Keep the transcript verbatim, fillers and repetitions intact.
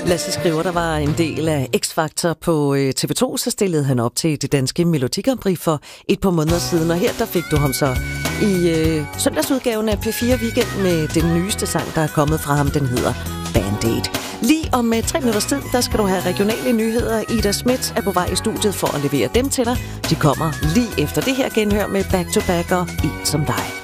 Lasse Skriver, der var en del af X-Factor på T V to, så stillede han op til det danske Melodi Grand Prix for et par måneder siden, og her der fik du ham så i øh, søndagsudgaven af P fire Weekend med den nyeste sang, der er kommet fra ham. Den hedder Band-Aid. Lige om øh, tre minutters tid, der skal du have regionale nyheder. Ida Schmidt er på vej i studiet for at levere dem til dig. De kommer lige efter det her genhør med Back to Back og En som dig.